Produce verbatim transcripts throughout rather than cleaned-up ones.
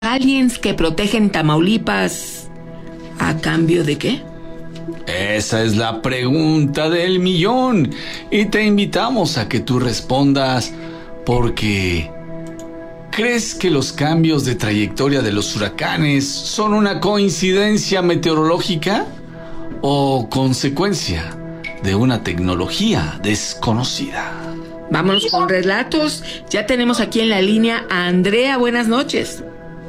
aliens que protegen Tamaulipas, ¿a cambio de qué? Esa es la pregunta del millón y te invitamos a que tú respondas porque ¿crees que los cambios de trayectoria de los huracanes son una coincidencia meteorológica o consecuencia de una tecnología desconocida? Vámonos con relatos. Ya tenemos aquí en la línea a Andrea. Buenas noches.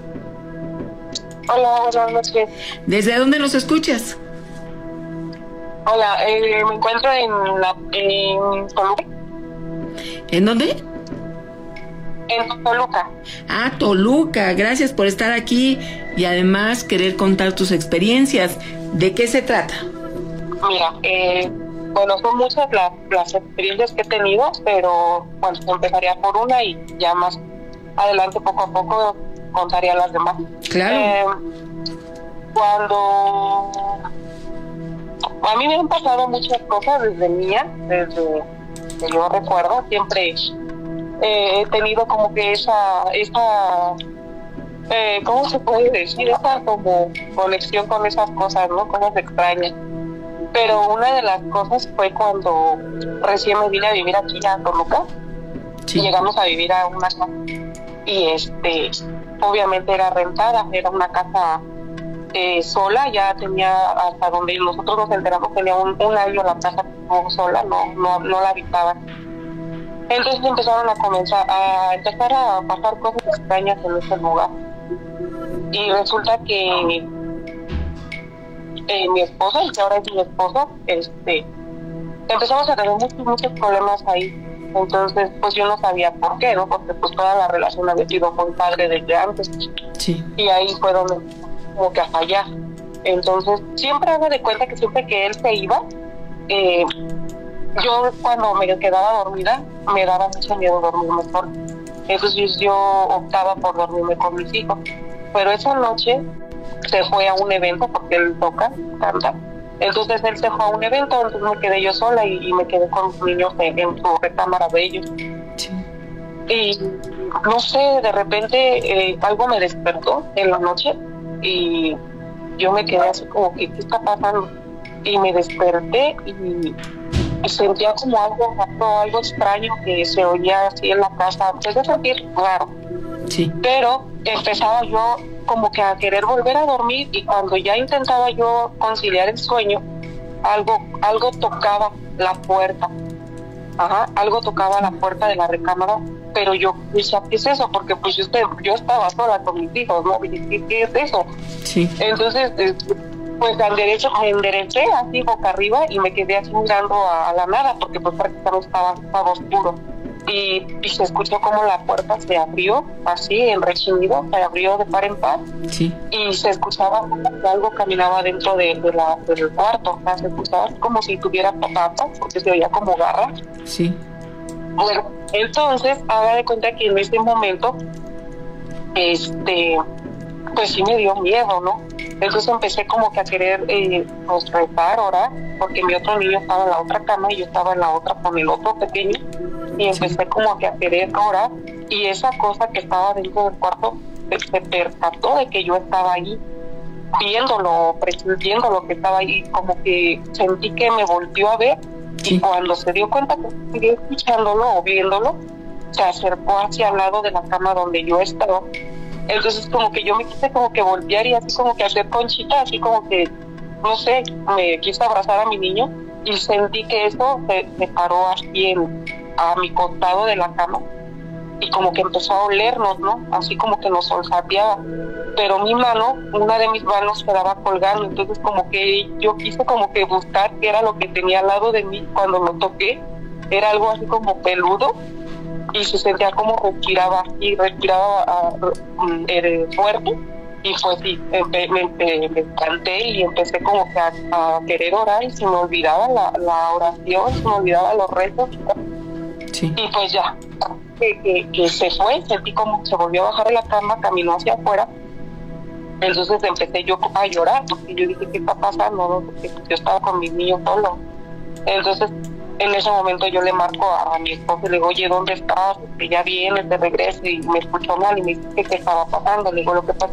Hola, buenas noches. ¿Desde dónde nos escuchas? Hola, eh, me encuentro en, la, en Toluca. ¿En dónde? En Toluca. Ah, Toluca. Gracias por estar aquí y además querer contar tus experiencias. ¿De qué se trata? Mira, eh, bueno, son muchas las, las experiencias que he tenido, pero bueno, empezaría por una y ya más adelante, poco a poco, contaría las demás. Claro. Eh, cuando a mí me han pasado muchas cosas desde niña, desde que yo recuerdo, siempre eh, he tenido como que esa, esa eh, ¿cómo se puede decir? Esa como conexión con esas cosas, ¿no? Cosas extrañas. Pero una de las cosas fue cuando recién me vine a vivir aquí a Toluca. Sí. Y llegamos a vivir a una casa y este obviamente era rentada, era una casa eh, sola, ya tenía hasta donde nosotros nos enteramos tenía un, un año la casa sola, no, no, no la habitaban. Entonces empezaron a comenzar a empezar a pasar cosas extrañas en ese lugar y resulta que eh, mi esposo, el que ahora es mi esposo, este empezamos a tener muchos muchos problemas ahí. Entonces, pues yo no sabía por qué, ¿no? Porque pues toda la relación había sido muy padre desde antes. Sí. Y ahí fue donde como que a fallar. Entonces, siempre hago de cuenta que siempre que él se iba, eh, yo cuando me quedaba dormida, me daba mucho miedo dormirme sola. Entonces yo optaba por dormirme con mis hijos. Pero esa noche se fue a un evento porque él toca, canta. Entonces él se fue a un evento, entonces me quedé yo sola y, y me quedé con los niños en, en su recámara de ellos. Sí. Y no sé, de repente eh, algo me despertó en la noche y yo me quedé así como que, ¿qué está pasando? Y me desperté y, y sentía como algo, algo, algo extraño que se oía así en la casa. Empecé a sentir raro. Sí. Pero empezaba yo como que a querer volver a dormir y cuando ya intentaba yo conciliar el sueño, algo algo tocaba la puerta. Ajá, algo tocaba la puerta de la recámara, pero yo decía, ¿qué es eso? Porque pues yo, yo estaba sola con mis hijos, ¿no? ¿Qué, qué es eso? Sí. Entonces, pues enderezo, me enderecé así boca arriba y me quedé así mirando a, a la nada, porque pues prácticamente estaba, estaba oscuro. Y, y se escuchó como la puerta se abrió, así, en rechinido, se abrió de par en par. Sí. Y se escuchaba como que algo caminaba dentro de, de la, del cuarto. O sea, se escuchaba como si tuviera patas, porque se oía como garra. Sí. Bueno, entonces, haga de cuenta que en ese momento, este, pues sí me dio miedo, ¿no? Entonces empecé como que a querer, eh, pues, rezar, orar, porque mi otro niño estaba en la otra cama y yo estaba en la otra con el otro pequeño. Y empecé como que a querer orar y esa cosa que estaba dentro del cuarto se, se percató de que yo estaba ahí viéndolo, presintiendo lo que estaba ahí, como que sentí que me volvió a ver. Sí. Y cuando se dio cuenta que seguía escuchándolo o viéndolo, se acercó hacia el lado de la cama donde yo estaba. Entonces como que yo me quise como que voltear y así como que hacer conchita, así como que, no sé, me quise abrazar a mi niño y sentí que eso se, se paró así en a mi costado de la cama y como que empezó a olernos, ¿no? Así como que nos olfateaba, pero mi mano, una de mis manos quedaba colgando, entonces como que yo quise como que buscar qué era lo que tenía al lado de mí. Cuando lo toqué era algo así como peludo y se sentía como respiraba y respiraba uh, eh, fuerte y pues sí, empe- me, me, me espanté y empecé como que a, a querer orar y se me olvidaba la, la oración, se me olvidaba los rezos. Sí. Y pues ya, que, que, que se fue, sentí como se volvió a bajar de la cama, caminó hacia afuera. Entonces empecé yo a llorar, porque yo dije, ¿qué está pasando? ¿No? Porque yo estaba con mis niños solo. Entonces En ese momento yo le marco a, a mi esposo y le digo, oye, ¿dónde estás? Que ya vienes de regreso, y me escuchó mal y me dice, ¿qué estaba pasando? Le digo, lo que pasa